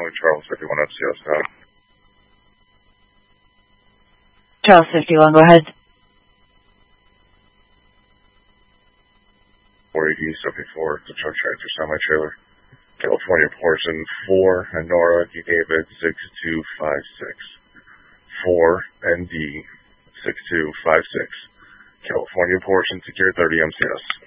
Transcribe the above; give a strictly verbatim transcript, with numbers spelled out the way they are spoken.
calling Charles fifty-one F C S now. Charles fifty-one, go ahead. four eighty seventy-four, it's a truck tractor semi-trailer. California portion four, and Nora, you gave it six two five six. four N D six two five six. California portion secure thirty M C S.